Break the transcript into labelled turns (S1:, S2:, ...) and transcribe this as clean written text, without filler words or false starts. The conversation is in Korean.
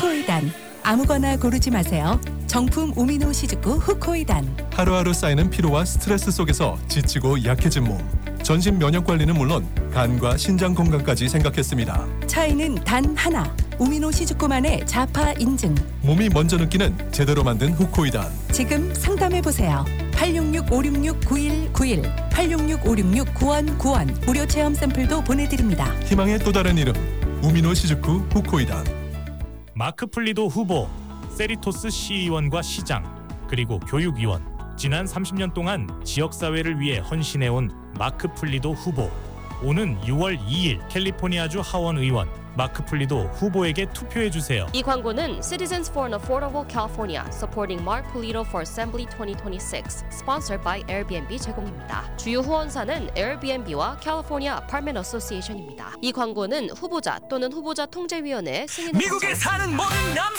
S1: 후코이단. 아무거나 고르지 마세요. 정품 우미노 시즈쿠 후코이단.
S2: 하루하루 쌓이는 피로와 스트레스 속에서 지치고 약해진 몸. 전신 면역 관리는 물론 간과 신장 건강까지 생각했습니다.
S1: 차이는 단 하나. 우미노 시즈쿠만의 자파 인증.
S2: 몸이 먼저 느끼는 제대로 만든 후코이단.
S1: 지금 상담해보세요. 866-566-9191 866-566-9191 무료 체험 샘플도 보내드립니다.
S2: 희망의 또 다른 이름 우미노 시즈쿠 후코이단.
S3: 마크 플리도 후보, 세리토스 시의원과 시장, 그리고 교육위원. 지난 30년 동안 지역사회를 위해 헌신해온 마크 플리도 후보. 오는 6월 2일 캘리포니아주 하원 의원 마크 플리도 후보에게 투표해주세요.
S4: 이 광고는 Citizens for an Affordable California Supporting Mark Pulido for Assembly 2026 Sponsored by Airbnb 제공입니다. 주요 후원사는 Airbnb와 California Apartment Association입니다. 이 광고는 후보자 또는 후보자 통제위원회 승인에
S5: 미국에 사는 모든 남성